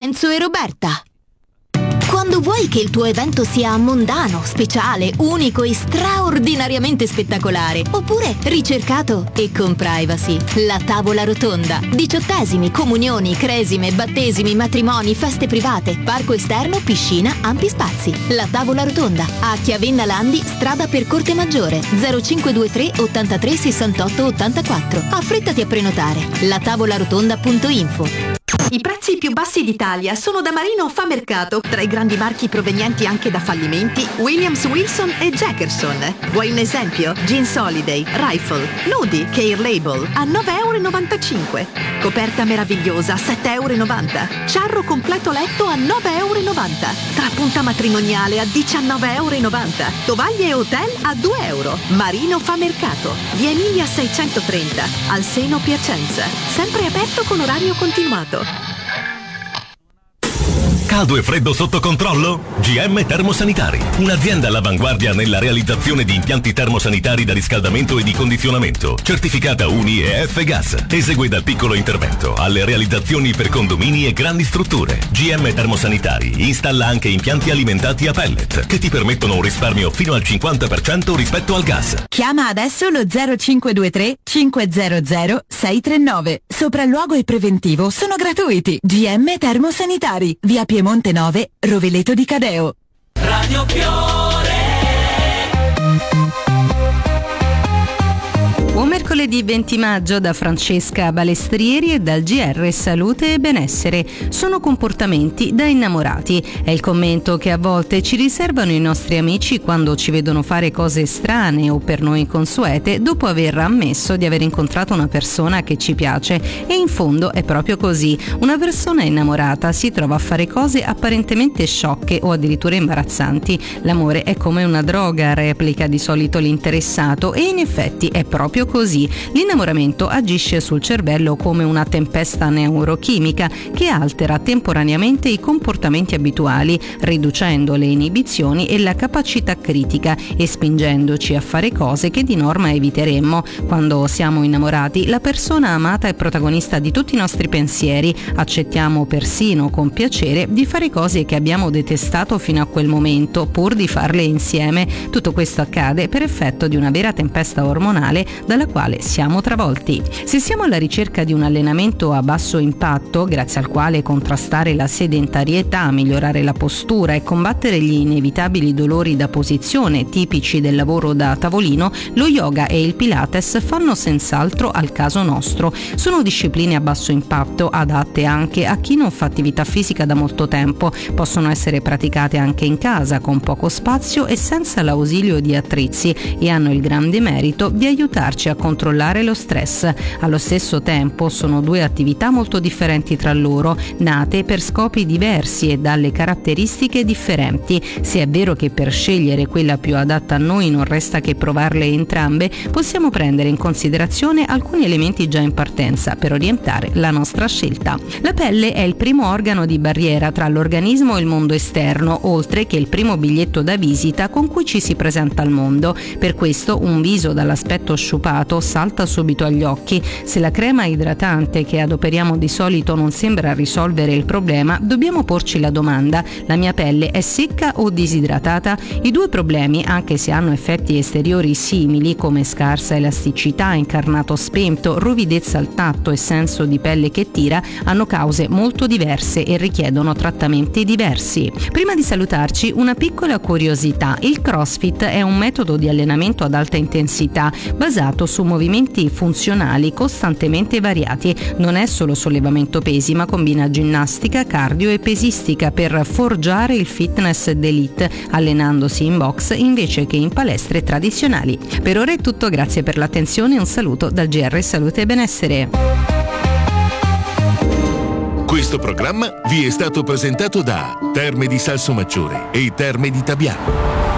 Enzo e Roberta. Quando vuoi che il tuo evento sia mondano, speciale, unico e straordinariamente spettacolare, oppure ricercato e con privacy, la tavola rotonda. 18esimi, comunioni, cresime, battesimi, matrimoni, feste private, parco esterno, piscina, ampi spazi. La tavola rotonda, a Chiavenna Landi, strada per Corte Maggiore, 0523 83 68 84. Affrettati a prenotare. latavolarotonda.info. I prezzi più bassi d'Italia sono da Marino Fa Mercato, tra i grandi marchi provenienti anche da fallimenti Williams, Wilson e Jackerson. Vuoi un esempio? Jeans Holiday, Rifle, Nudi, Care Label a 9,95 €. Coperta meravigliosa a 7,90 €. Ciarro completo letto a 9,90 €. Trapunta matrimoniale a 19,90 €. Tovaglie e hotel a 2 €. Marino Fa Mercato, via Emilia 630, al Seno Piacenza. Sempre aperto con orario continuato. Caldo e freddo sotto controllo? GM Termosanitari, un'azienda all'avanguardia nella realizzazione di impianti termosanitari da riscaldamento e di condizionamento, certificata UNI e F-Gas. Esegue dal piccolo intervento alle realizzazioni per condomini e grandi strutture. GM Termosanitari installa anche impianti alimentati a pellet che ti permettono un risparmio fino al 50% rispetto al gas. Chiama adesso lo 0523 500 639. Sopralluogo e preventivo sono gratuiti. GM Termosanitari, via Piemonte 9, Roveleto di Cadeo. Radio Fiore. Buon mercoledì 20 maggio da Francesca Balestrieri e dal GR Salute e Benessere. Sono comportamenti da innamorati. È il commento che a volte ci riservano i nostri amici quando ci vedono fare cose strane o per noi consuete dopo aver ammesso di aver incontrato una persona che ci piace. E in fondo è proprio così. Una persona innamorata si trova a fare cose apparentemente sciocche o addirittura imbarazzanti. L'amore è come una droga, replica di solito l'interessato, e in effetti è proprio così. L'innamoramento agisce sul cervello come una tempesta neurochimica che altera temporaneamente i comportamenti abituali, riducendo le inibizioni e la capacità critica e spingendoci a fare cose che di norma eviteremmo. Quando siamo innamorati, la persona amata è protagonista di tutti i nostri pensieri. Accettiamo persino con piacere di fare cose che abbiamo detestato fino a quel momento, pur di farle insieme. Tutto questo accade per effetto di una vera tempesta ormonale dalla quale siamo travolti. Se siamo alla ricerca di un allenamento a basso impatto, grazie al quale contrastare la sedentarietà, migliorare la postura e combattere gli inevitabili dolori da posizione tipici del lavoro da tavolino, lo yoga e il Pilates fanno senz'altro al caso nostro. Sono discipline a basso impatto, adatte anche a chi non fa attività fisica da molto tempo. Possono essere praticate anche in casa, con poco spazio e senza l'ausilio di attrezzi, e hanno il grande merito di aiutarci a controllare lo stress. Allo stesso tempo sono due attività molto differenti tra loro, nate per scopi diversi e dalle caratteristiche differenti. Se è vero che per scegliere quella più adatta a noi non resta che provarle entrambe, possiamo prendere in considerazione alcuni elementi già in partenza per orientare la nostra scelta. La pelle è il primo organo di barriera tra l'organismo e il mondo esterno, oltre che il primo biglietto da visita con cui ci si presenta al mondo. Per questo un viso dall'aspetto sciupato salta subito agli occhi. Se la crema idratante che adoperiamo di solito non sembra risolvere il problema, dobbiamo porci la domanda: la mia pelle è secca o disidratata? I due problemi, anche se hanno effetti esteriori simili come scarsa elasticità, incarnato spento, ruvidezza al tatto e senso di pelle che tira, hanno cause molto diverse e richiedono trattamenti diversi. Prima di salutarci, una piccola curiosità: il CrossFit è un metodo di allenamento ad alta intensità basato su movimenti funzionali costantemente variati. Non è solo sollevamento pesi, ma combina ginnastica, cardio e pesistica per forgiare il fitness d'élite, allenandosi in box invece che in palestre tradizionali. Per ora è tutto, grazie per l'attenzione e un saluto dal GR Salute e Benessere. Questo programma vi è stato presentato da Terme di Salsomaggiore e Terme di Tabiano.